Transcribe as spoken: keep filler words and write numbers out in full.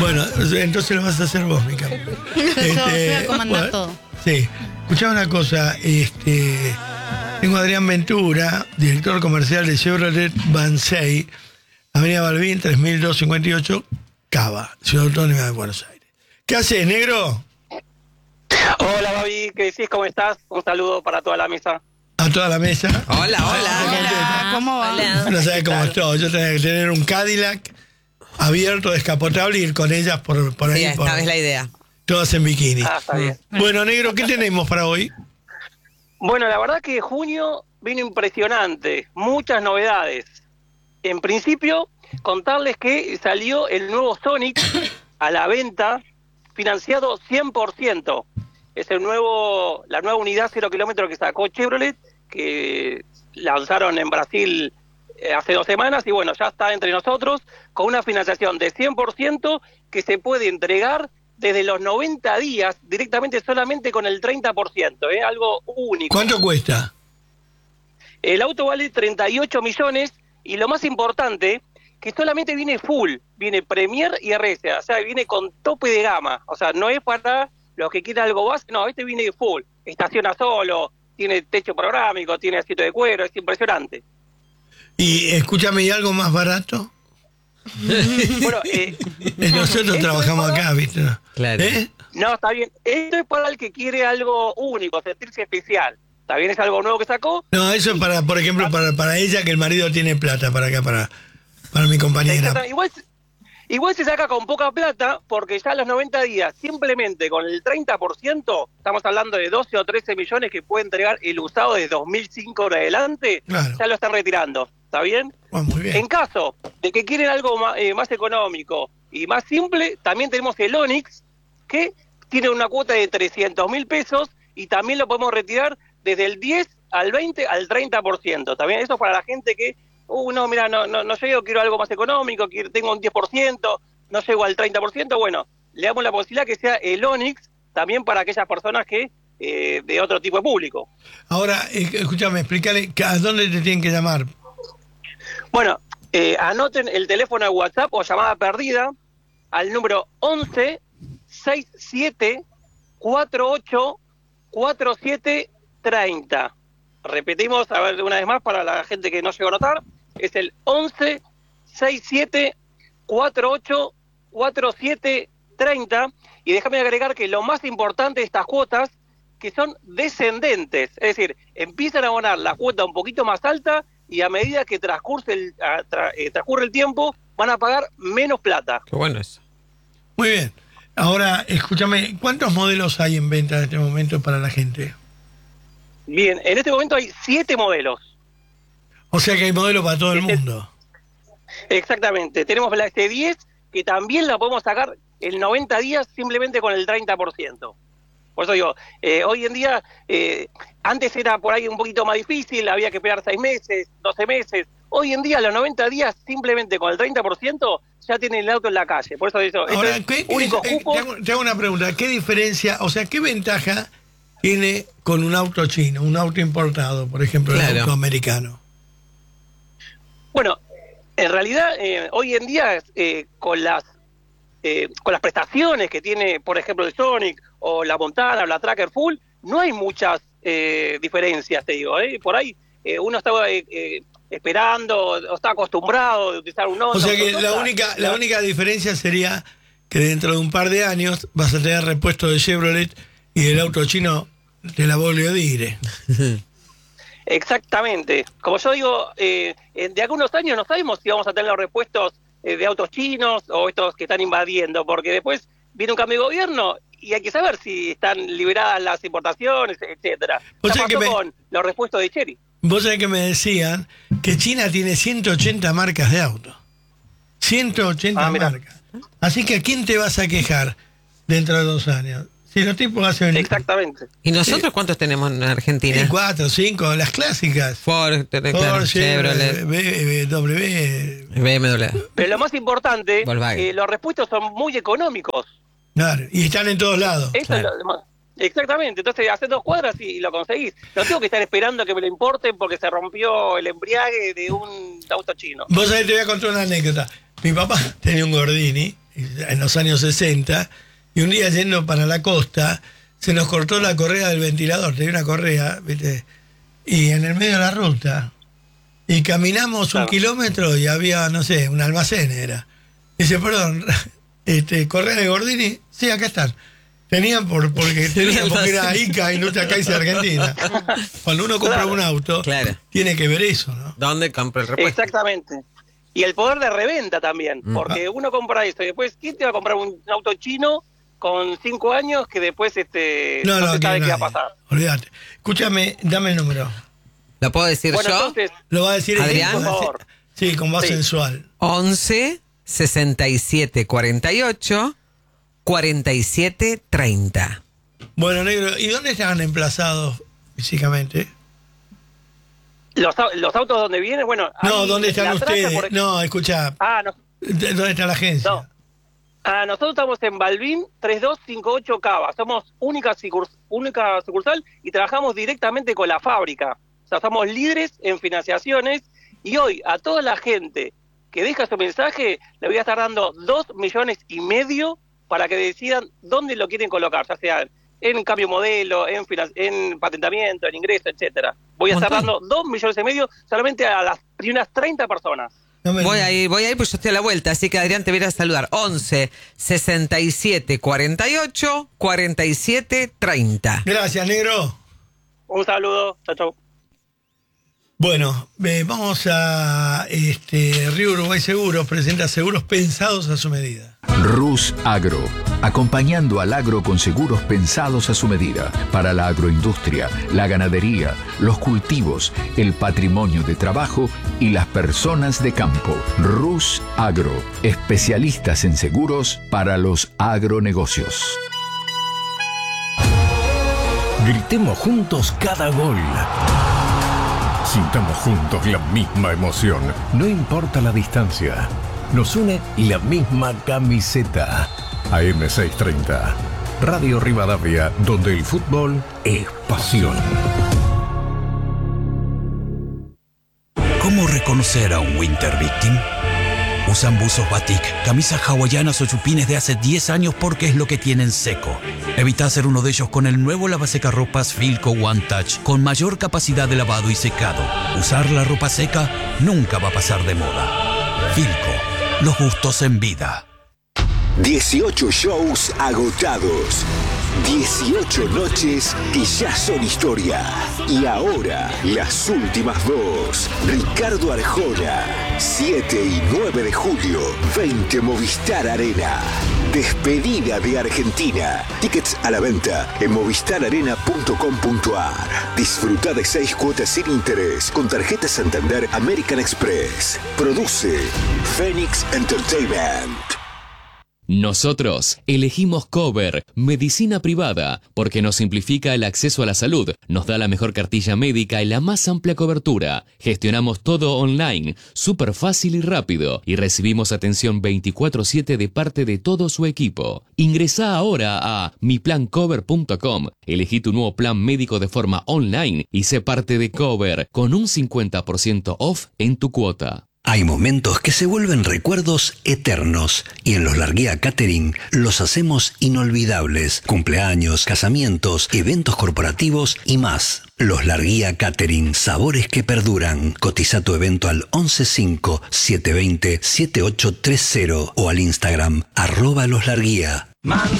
Bueno, entonces lo vas a hacer vos, Mica. Este, Yo voy a comandar bueno, todo. Sí. Escuchame una cosa. Este, tengo a Adrián Ventura, director comercial de Chevrolet Bansay, Avenida Balbín, tres mil doscientos cincuenta y ocho, Cava, Ciudad Autónoma de Buenos Aires. ¿Qué haces, negro? Hola, Babi, ¿qué decís? ¿Cómo estás? Un saludo para toda la mesa. A toda la mesa. Hola, hola. Hola, ¿cómo va? Hola. No sabes cómo estoy. Yo tenía que tener un Cadillac abierto, descapotable, y ir con ellas por, por ahí. Sí, por, esta vez la idea. todas en bikini. Ah, está bien. Bueno, negro, ¿qué tenemos para hoy? Bueno, la verdad que junio vino impresionante, muchas novedades. En principio, contarles que salió el nuevo Sonic a la venta, financiado cien por ciento. Es el nuevo, la nueva unidad cero kilómetros que sacó Chevrolet, que lanzaron en Brasil eh, hace dos semanas, y bueno, ya está entre nosotros, con una financiación de cien por ciento que se puede entregar desde los noventa días, directamente solamente con el treinta por ciento, ¿eh? Algo único. ¿Cuánto cuesta? El auto vale treinta y ocho millones, y lo más importante, que solamente viene full, viene Premier y R S, o sea, viene con tope de gama, o sea, no es para los que quieran algo base, no, este viene full, estaciona solo, tiene techo panorámico, tiene asiento de cuero, es impresionante. Y escúchame, ¿y algo más barato? Bueno, eh, Nosotros trabajamos para... acá, ¿viste? Claro. ¿Eh? No, está bien, esto es para el que quiere algo único, sentirse especial, está bien, es algo nuevo que sacó. No, eso es para, por ejemplo, para, para ella, que el marido tiene plata, para acá, para, para mi compañera. Igual, igual se saca con poca plata, porque ya a los noventa días, simplemente con el treinta por ciento, estamos hablando de doce o trece millones que puede entregar el usado de dos mil cinco en adelante, Claro. ya lo están retirando, ¿está bien? Oh, muy bien. En caso de que quieren algo más, eh, más económico y más simple, también tenemos el Onix, que tiene una cuota de trescientos mil pesos, y también lo podemos retirar desde el diez al veinte al treinta por ciento. También eso para la gente que, uh, no, mira, no, no, no llego, quiero algo más económico, quiero, tengo un diez por ciento, no llego al treinta por ciento, bueno, le damos la posibilidad que sea el Onix, también para aquellas personas que eh, de otro tipo de público. Ahora, eh, escúchame, explícale a dónde te tienen que llamar. Bueno, eh, anoten el teléfono de WhatsApp o llamada perdida al número once sesenta y siete cuarenta y ocho cuarenta y siete treinta. Repetimos, a ver, una vez más para la gente que no llegó a notar, es el once sesenta y siete cuarenta y ocho cuarenta y siete treinta. Y déjame agregar que lo más importante de estas cuotas, que son descendentes, es decir, empiezan a abonar la cuota un poquito más alta, y a medida que transcurre el, a, tra, eh, transcurre el tiempo, van a pagar menos plata. Qué bueno eso. Muy bien. Ahora, escúchame, ¿cuántos modelos hay en venta en este momento para la gente? Bien, en este momento hay siete modelos. O sea que hay modelos para todo el Este- mundo. Exactamente. Tenemos la S diez, que también la podemos sacar en noventa días simplemente con el treinta por ciento. Por eso digo, eh, hoy en día, eh, antes era por ahí un poquito más difícil, había que esperar seis meses, doce meses. Hoy en día, a los noventa días, simplemente con el treinta por ciento, ya tienen el auto en la calle. Por eso digo, esto Ahora, es ¿qué, qué- único eh, cupo. te, hago, te hago una pregunta. ¿Qué diferencia, o sea, qué ventaja tiene con un auto chino, un auto importado, por ejemplo, Claro. el auto americano? Bueno, en realidad, eh, hoy en día, eh, con las eh, con las prestaciones que tiene, por ejemplo, el Sonic, o la Montana, o la Tracker Full, no hay muchas eh, diferencias, te digo. ¿eh? Por ahí eh, uno estaba eh, eh, esperando, o está acostumbrado a utilizar un Honda. O sea que un la Toyota. única, la única diferencia sería que dentro de un par de años vas a tener repuesto de Chevrolet y el auto chino te la volvió a dire. Exactamente. Como yo digo, eh, de algunos años no sabemos si vamos a tener los repuestos eh, de autos chinos o estos que están invadiendo, porque después viene un cambio de gobierno y hay que saber si están liberadas las importaciones, etcétera. O Ya sea que pasó me- con los repuestos de Chery. Vos sabés que me decían que China tiene ciento ochenta marcas de auto. ciento ochenta Ah, mirá. marcas. Así que ¿a quién te vas a quejar dentro de dos años? Si los tipos hacen Exactamente. ¿Y nosotros cuántos tenemos en Argentina? cuatro, cinco, las clásicas. Ford, tenés, claro, Porsche, Chevrolet, B M W. B M W. Pero lo más importante, Volkswagen. eh, los repuestos son muy económicos. Claro, y están en todos lados. Eso Claro. es lo más- Exactamente, entonces haces dos cuadras y lo conseguís. No tengo que estar esperando que me lo importen porque se rompió el embriague de un auto chino. Vos sabés, te voy a contar una anécdota. Mi papá tenía un Gordini, en los años sesenta, y un día yendo para la costa, se nos cortó la correa del ventilador, tenía una correa, ¿viste? Y en el medio de la ruta, y caminamos Claro. un kilómetro y había, no sé, un almacén era. Dice, perdón, este, correa de Gordini, sí, acá están. Tenían por, porque, tenían porque era Ica, Industria Kaiser Argentina. Cuando uno compra Claro. un auto, Claro. tiene que ver eso, ¿no? ¿Dónde compra el repuesto? Exactamente. Y el poder de reventa también, Mm. porque uno compra eso y después, ¿quién te va a comprar un auto chino con cinco años que después este No, no, no, se sabe que qué va a nadie. pasar? Olvídate. Escúchame, dame el número. ¿Lo puedo decir Bueno, yo? entonces, Lo va a decir el Adrián. tipo, Por ¿sí? favor. Sí, con voz Sí. sensual. once sesenta y siete cuarenta y ocho cuarenta y siete treinta. Bueno, negro, ¿y dónde estaban emplazados físicamente? los, au- los autos donde vienen, bueno... No, ahí ¿dónde en están la Traca, ustedes? por ej- No, escucha, Ah, no, ¿dónde está la agencia? no. Ah, nosotros estamos en Balbín tres dos cinco ocho Cava. Somos única, sucurs- única sucursal y trabajamos directamente con la fábrica. O sea, somos líderes en financiaciones y hoy a toda la gente que deja su mensaje le voy a estar dando dos millones y medio para que decidan dónde lo quieren colocar, ya sea en cambio modelo, en, finan- en patentamiento, en ingreso, etcétera. Voy a estar Montón. dando dos millones y medio solamente a las primeras treinta personas. No me- Voy a ir, voy a ir, pues yo estoy a la vuelta, así que Adrián te voy a ir a saludar. once sesenta y siete cuarenta y ocho cuarenta y siete treinta. Gracias, negro. Un saludo, chao, chao. Bueno, eh, vamos a este, Río Uruguay Seguros, presenta seguros pensados a su medida. Rus Agro, acompañando al agro con seguros pensados a su medida, para la agroindustria, la ganadería, los cultivos, el patrimonio de trabajo y las personas de campo. Rus Agro, especialistas en seguros para los agronegocios. Gritemos juntos cada gol. Sintamos juntos la misma emoción. No importa la distancia. Nos une la misma camiseta. A M seiscientos treinta. Radio Rivadavia, donde el fútbol es pasión. ¿Cómo reconocer a un Winter Victim? Usan buzos batik, camisas hawaianas o chupines de hace diez años porque es lo que tienen seco. Evita hacer uno de ellos con el nuevo lavasecarropas Filco One Touch con mayor capacidad de lavado y secado. Usar la ropa seca nunca va a pasar de moda. Filco, los gustos en vida. dieciocho shows agotados. dieciocho noches que ya son historia. Y ahora, las últimas dos. Ricardo Arjona, siete y nueve de julio, veinte Movistar Arena. Despedida de Argentina. Tickets a la venta en movistar arena punto com punto a r. Disfruta de seis cuotas sin interés con tarjeta Santander American Express. Produce Phoenix Entertainment. Nosotros elegimos Cover, medicina privada, porque nos simplifica el acceso a la salud, nos da la mejor cartilla médica y la más amplia cobertura. Gestionamos todo online, súper fácil y rápido, y recibimos atención veinticuatro siete de parte de todo su equipo. Ingresá ahora a mi plan cover punto com, elegí tu nuevo plan médico de forma online y sé parte de Cover, con un cincuenta por ciento off en tu cuota. Hay momentos que se vuelven recuerdos eternos y en Los Larguía Catering los hacemos inolvidables. Cumpleaños, casamientos, eventos corporativos y más. Los Larguía Catering, sabores que perduran. Cotiza tu evento al once cinco siete dos cero siete ocho tres cero o al Instagram arroba Los Larguía.